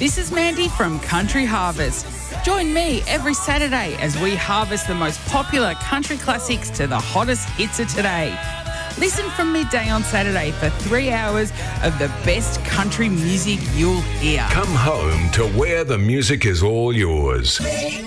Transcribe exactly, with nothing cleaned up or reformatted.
This is Mandy from Country Harvest. Join me every Saturday as we harvest the most popular country classics to the hottest hits of today. Listen from midday on Saturday for three hours of the best country music you'll hear. Come home to where the music is all yours.